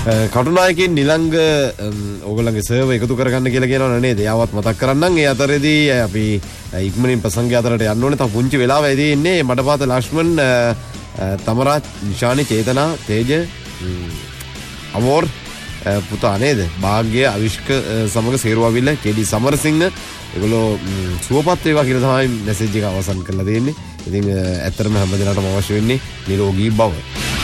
කටුනායකින් නිලංග ඕගොල්ලන්ගේ සර්වර් එකතු කරගන්න කියලා කියනවා නේද? එයාවත් මතක් කරන්නම්. ඒ අතරේදී අපි ඉක්මනින් ප්‍රසංගය අතරට යන්න ඕනේ. තව පුංචි වෙලාවයි ඉන්නේ. මඩපාත ලක්ෂ්මන්, තමරාජ්, නිශානි, චේතනා, තේජ, අමෝර් පුතා නේද? භාග්‍ය, අවිෂ්ක සමග සේරුවාවිල්ල, කෙඩි සමරසිංහ ඒගොල්ලෝ සුවපත් වේවා කියලා තමයි මැසේජ් එක අවසන් කරලා තියෙන්නේ. ඉතින් ඇත්තටම හැමදෙනාටම අවශ්‍ය වෙන්නේ නිරෝගී බව.